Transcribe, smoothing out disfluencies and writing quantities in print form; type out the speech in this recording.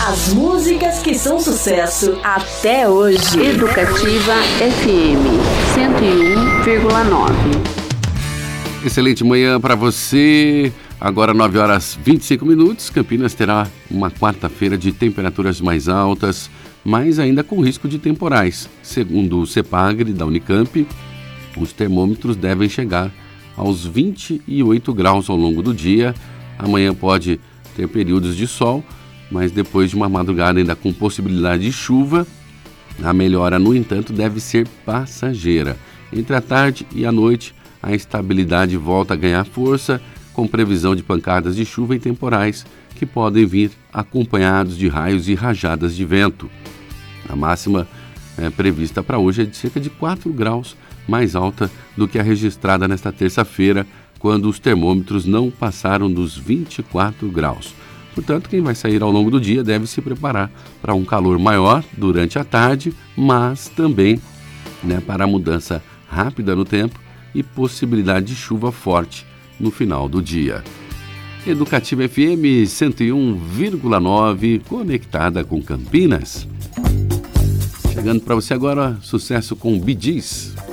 As músicas que são sucesso até hoje. Educativa FM 101,9. Excelente manhã para você. Agora 9 horas 25 minutos. Campinas terá uma quarta-feira de temperaturas mais altas, mas ainda com risco de temporais. Segundo o CEPAGRE da Unicamp, os termômetros devem chegar aos 28 graus ao longo do dia. Amanhã pode ter períodos de sol, mas depois de uma madrugada ainda com possibilidade de chuva. A melhora, no entanto, deve ser passageira. Entre a tarde e a noite, a estabilidade volta a ganhar força, com previsão de pancadas de chuva e temporais que podem vir acompanhados de raios e rajadas de vento. A máxima prevista para hoje é de cerca de 4 graus mais alta do que a registrada nesta terça-feira, quando os termômetros não passaram dos 24 graus. Portanto, quem vai sair ao longo do dia deve se preparar para um calor maior durante a tarde, mas também para a mudança rápida no tempo e possibilidade de chuva forte no final do dia. Educativa FM 101,9, conectada com Campinas. Chegando para você agora, sucesso com Bee Gees.